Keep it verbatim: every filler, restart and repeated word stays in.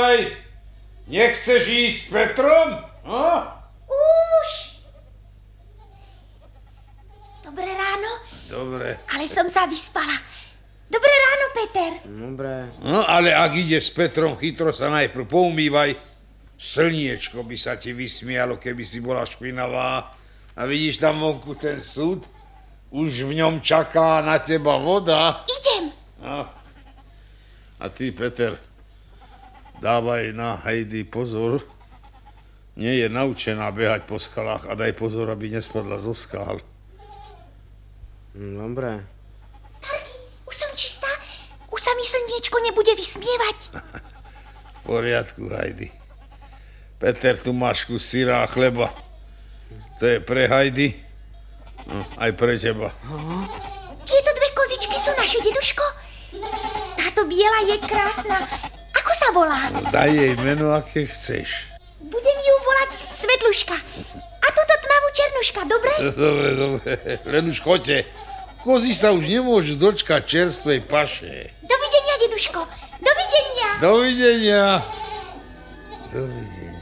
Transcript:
Vstávaj! Nechceš ísť s Petrom? No? Už. Dobré ráno. Dobre. Ale som sa vyspala. Dobré ráno, Peter. Dobre. No, ale ak ideš s Petrom, chytro sa najprv poumývaj. Slniečko by sa ti vysmialo, keby si bola špinavá. A vidíš tam vonku ten súd? Už v ňom čaká na teba voda. Idem. No. A ty, Peter, dávaj na Heidi pozor. Nie je naučená behať po skalách a daj pozor, aby nespadla zo skal. Dobre. Starky, už som čistá. Už sa mi slniečko nebude vysmievať. V poriadku, Heidi. Peter, tu máš kus syra a chleba. To je pre Heidi, no, aj pre teba. Tieto dve kozičky sú naše, deduško. Táto biela je krásna. Ako sa volá? No, daj jej meno, aké chceš. Budem ju volať Svetluška. A túto tmavú Černuška, dobre? Dobre, dobre. Len už choďte. Kozy sa už nemôžu dočkať čerstvej paše. Dovidenia, deduško. Dovidenia. Dovidenia. Dovidenia.